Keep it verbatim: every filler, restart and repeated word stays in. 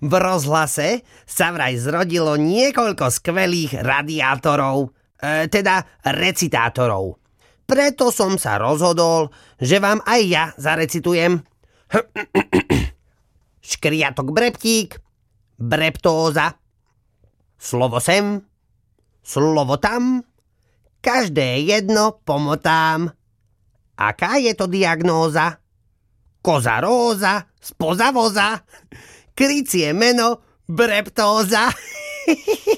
V rozhlase sa vraj zrodilo niekoľko skvelých radiátorov, e, teda recitátorov. Preto som sa rozhodol, že vám aj ja zarecitujem. Škriatok breptík, breptóza. Slovo sem, slovo tam, každé jedno pomotám. Aká je to diagnóza? Koza róza, spoza voza, krycie meno, breptóza.